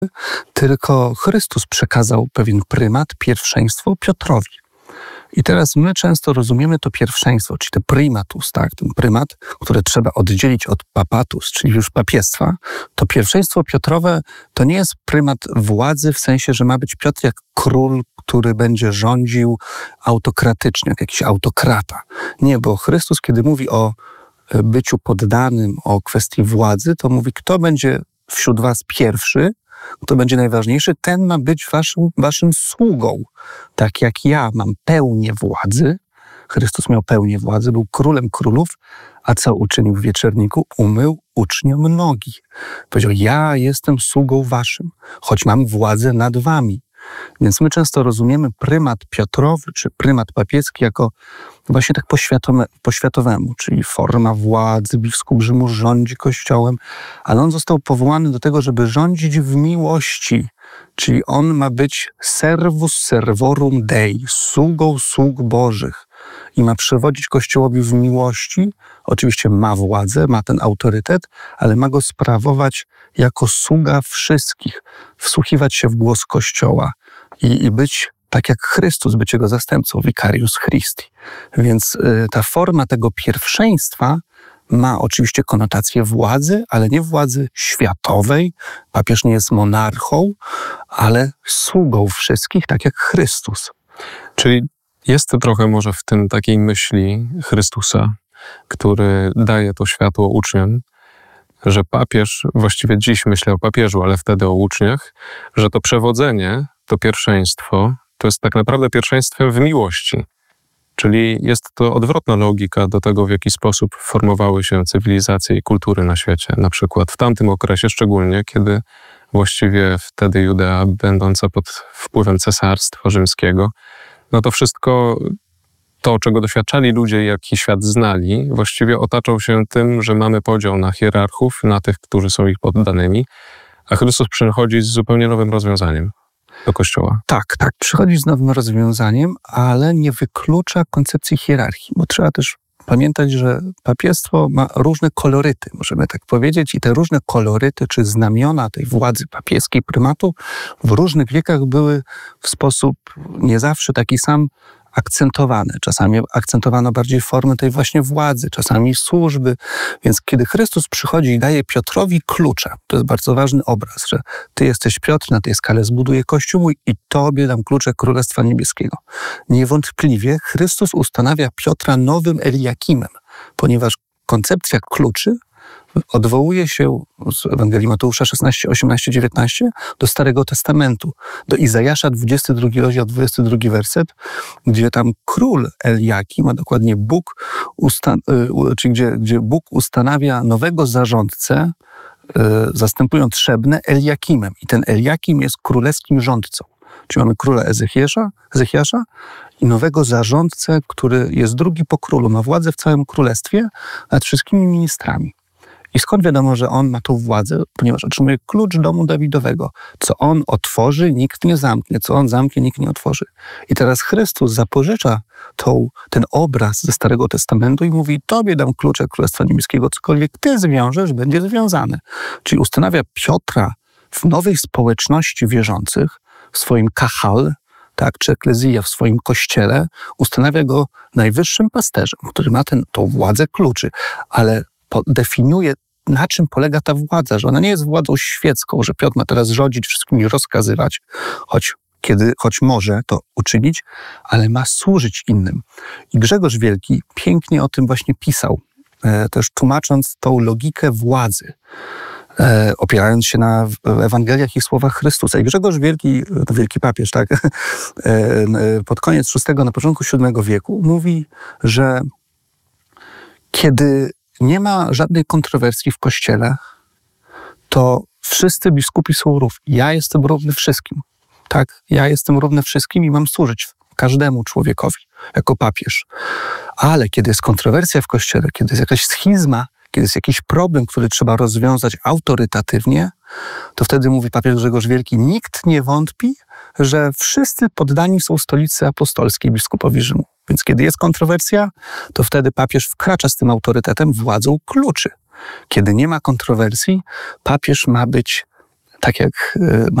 tylko Chrystus przekazał pewien prymat, pierwszeństwo Piotrowi. I teraz my często rozumiemy to pierwszeństwo, czyli ten prymatus, tak? Ten prymat, który trzeba oddzielić od papatus, czyli już papiestwa. To pierwszeństwo Piotrowe to nie jest prymat władzy w sensie, że ma być Piotr jak król, który będzie rządził autokratycznie, jak jakiś autokrata. Nie, bo Chrystus, kiedy mówi o byciu poddanym, o kwestii władzy, to mówi, kto będzie wśród was pierwszy, kto będzie najważniejszy, ten ma być waszym sługą. Tak jak ja mam pełnię władzy, Chrystus miał pełnię władzy, był królem królów, a co uczynił w wieczerniku? Umył uczniom nogi. Powiedział, ja jestem sługą waszym, choć mam władzę nad wami. Więc my często rozumiemy prymat Piotrowy czy prymat papiecki jako właśnie tak po światowemu, czyli forma władzy, biskup Rzymu rządzi Kościołem, ale on został powołany do tego, żeby rządzić w miłości, czyli on ma być servus servorum Dei, sługą sług Bożych i ma przewodzić Kościołowi w miłości. Oczywiście ma władzę, ma ten autorytet, ale ma go sprawować jako sługa wszystkich, wsłuchiwać się w głos Kościoła i być tak jak Chrystus, być jego zastępcą, vicarius Christi. Więc ta forma tego pierwszeństwa ma oczywiście konotację władzy, ale nie władzy światowej. Papież nie jest monarchą, ale sługą wszystkich, tak jak Chrystus. Czyli jest to trochę może w tym takiej myśli Chrystusa, który daje to światło uczniom, że papież, właściwie dziś myślę o papieżu, ale wtedy o uczniach, że to przewodzenie, to pierwszeństwo, to jest tak naprawdę pierwszeństwem w miłości. Czyli jest to odwrotna logika do tego, w jaki sposób formowały się cywilizacje i kultury na świecie. Na przykład w tamtym okresie szczególnie, kiedy właściwie wtedy Judea, będąca pod wpływem Cesarstwa Rzymskiego, no to wszystko to, czego doświadczali ludzie, jaki świat znali, właściwie otaczał się tym, że mamy podział na hierarchów, na tych, którzy są ich poddanymi, a Chrystus przychodzi z zupełnie nowym rozwiązaniem do Kościoła. Tak, przychodzi z nowym rozwiązaniem, ale nie wyklucza koncepcji hierarchii, bo trzeba też pamiętać, że papiestwo ma różne koloryty, możemy tak powiedzieć, i te różne koloryty czy znamiona tej władzy papieskiej, prymatu w różnych wiekach były w sposób nie zawsze taki sam akcentowane. Czasami akcentowano bardziej formę tej właśnie władzy, czasami służby. Więc kiedy Chrystus przychodzi i daje Piotrowi klucze, to jest bardzo ważny obraz, że ty jesteś Piotr, na tej skale zbuduję Kościół mój i tobie dam klucze Królestwa Niebieskiego. Niewątpliwie Chrystus ustanawia Piotra nowym Eliakimem, ponieważ koncepcja kluczy odwołuje się z Ewangelii Mateusza 16, 18, 19 do Starego Testamentu, do Izajasza 22 rozdział, 22 werset, gdzie tam król Eliakim, a dokładnie Bóg, gdzie Bóg ustanawia nowego zarządcę, zastępując Szebnę Eliakimem. I ten Eliakim jest królewskim rządcą. Czyli mamy króla Ezechiasza i nowego zarządcę, który jest drugi po królu, ma władzę w całym królestwie nad wszystkimi ministrami. I skąd wiadomo, że on ma tą władzę? Ponieważ otrzymuje klucz domu Dawidowego. Co on otworzy, nikt nie zamknie. Co on zamknie, nikt nie otworzy. I teraz Chrystus zapożycza ten obraz ze Starego Testamentu i mówi, tobie dam klucze Królestwa Niebieskiego, cokolwiek ty zwiążesz, będzie związane. Czyli ustanawia Piotra w nowej społeczności wierzących, w swoim kahal, tak, czy eklezja w swoim kościele, ustanawia go najwyższym pasterzem, który ma tą władzę kluczy, ale definiuje, na czym polega ta władza, że ona nie jest władzą świecką, że Piotr ma teraz rządzić, wszystkim rozkazywać, choć może to uczynić, ale ma służyć innym. I Grzegorz Wielki pięknie o tym właśnie pisał, też tłumacząc tą logikę władzy, opierając się na Ewangeliach i słowach Chrystusa. I Grzegorz Wielki, wielki papież, tak, pod koniec VI, na początku VII wieku mówi, że kiedy nie ma żadnej kontrowersji w Kościele, to wszyscy biskupi są równi. Ja jestem równy wszystkim. Tak, ja jestem równy wszystkim i mam służyć każdemu człowiekowi jako papież. Ale kiedy jest kontrowersja w Kościele, kiedy jest jakaś schizma, kiedy jest jakiś problem, który trzeba rozwiązać autorytatywnie, to wtedy mówi papież Grzegorz Wielki, nikt nie wątpi, że wszyscy poddani są stolicy apostolskiej, biskupowi Rzymu. Więc kiedy jest kontrowersja, to wtedy papież wkracza z tym autorytetem, władzą kluczy. Kiedy nie ma kontrowersji, papież ma być tak jak